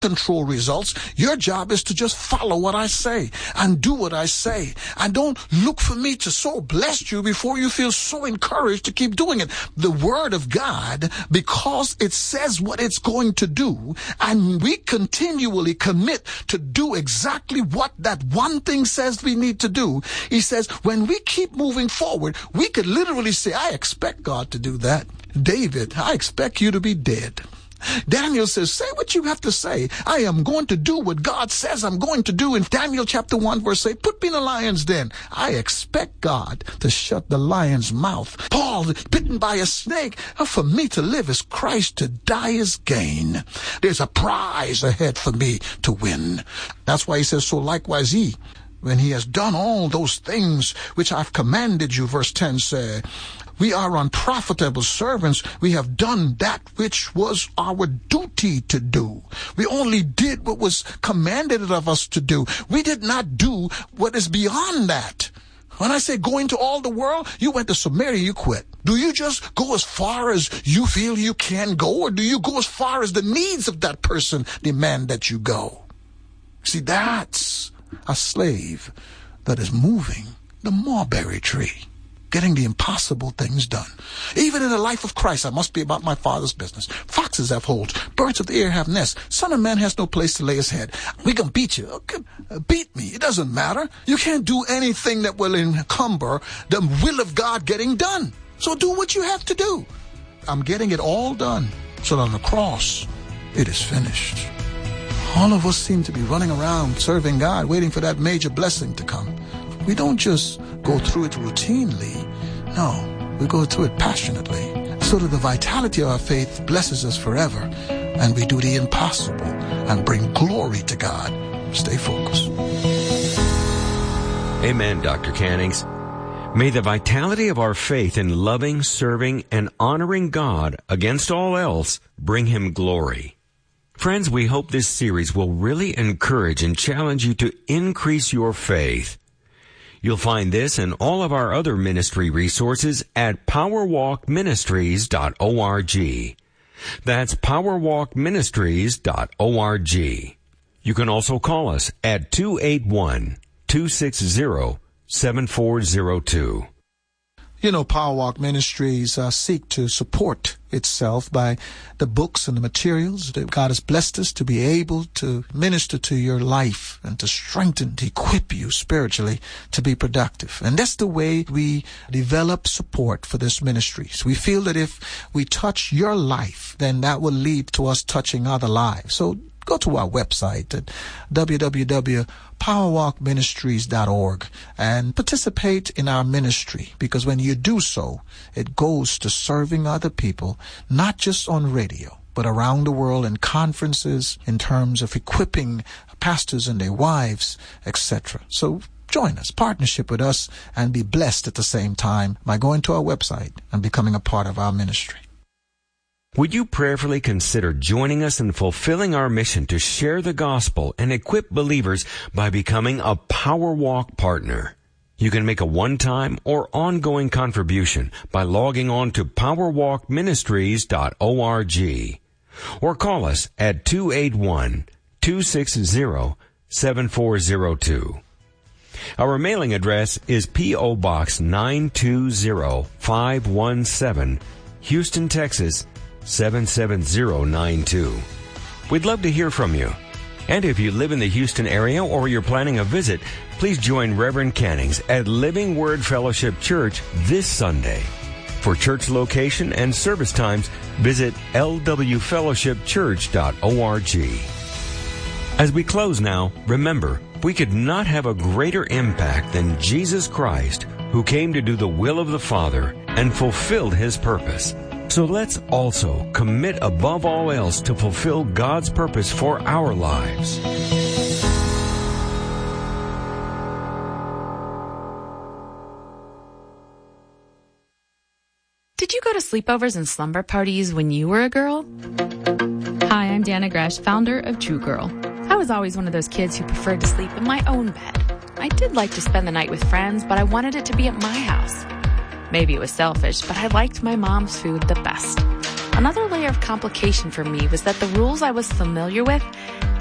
control results. Your job is to just follow what I say and do what I say. And don't look for me to so bless you before you feel so encouraged to keep doing it. The Word of God, because it says what it's going to do, and we continually commit to do exactly what that one thing says we need to do. He says, when we keep moving forward, we could literally say, I expect God to do that. David, I expect you to be dead. Daniel says, say what you have to say. I am going to do what God says I'm going to do. In Daniel chapter 1 verse 8, put me in a lion's den. I expect God to shut the lion's mouth. Paul, bitten by a snake. For me to live is Christ, to die is gain. There's a prize ahead for me to win. That's why he says, so likewise he, when he has done all those things which I've commanded you, verse 10 says, we are unprofitable servants. We have done that which was our duty to do. We only did what was commanded of us to do. We did not do what is beyond that. When I say go into all the world, you went to Samaria, you quit. Do you just go as far as you feel you can go, or do you go as far as the needs of that person demand that you go? See, that's a slave that is moving the mulberry tree, getting the impossible things done. Even in the life of Christ, I must be about my Father's business. Foxes have holes. Birds of the air have nests. Son of man has no place to lay his head. We can beat you. Okay, beat me. It doesn't matter. You can't do anything that will encumber the will of God getting done. So do what you have to do. I'm getting it all done so that on the cross, it is finished. All of us seem to be running around serving God, waiting for that major blessing to come. We don't just go through it routinely. No, we go through it passionately, so that the vitality of our faith blesses us forever, and we do the impossible and bring glory to God. Stay focused. Amen, Dr. Cannings. May the vitality of our faith in loving, serving, and honoring God against all else bring Him glory. Friends, we hope this series will really encourage and challenge you to increase your faith. You'll find this and all of our other ministry resources at powerwalkministries.org. That's powerwalkministries.org. You can also call us at 281-260-7402. You know, Powerwalk Ministries seek to support itself by the books and the materials that God has blessed us to be able to minister to your life and to strengthen, to equip you spiritually to be productive. And that's the way we develop support for this ministry. So we feel that if we touch your life, then that will lead to us touching other lives. So go to our website at www.powerwalkministries.org and participate in our ministry, because when you do so, it goes to serving other people, not just on radio, but around the world in conferences, in terms of equipping pastors and their wives, etc. So join us, partnership with us, and be blessed at the same time by going to our website and becoming a part of our ministry. Would you prayerfully consider joining us in fulfilling our mission to share the gospel and equip believers by becoming a Powerwalk partner? You can make a one-time or ongoing contribution by logging on to powerwalkministries.org or call us at 281-260-7402. Our mailing address is P.O. Box 920517, Houston, Texas 77092. We'd love to hear from you. And if you live in the Houston area or you're planning a visit, please join Reverend Cannings at Living Word Fellowship Church this Sunday. For church location and service times, visit lwfellowshipchurch.org. As we close now, remember, we could not have a greater impact than Jesus Christ, who came to do the will of the Father and fulfilled His purpose. So let's also commit above all else to fulfill God's purpose for our lives. Did you go to sleepovers and slumber parties when you were a girl? Hi, I'm Dana Gresh, founder of True Girl. I was always one of those kids who preferred to sleep in my own bed. I did like to spend the night with friends, but I wanted it to be at my house. Maybe it was selfish, but I liked my mom's food the best. Another layer of complication for me was that the rules I was familiar with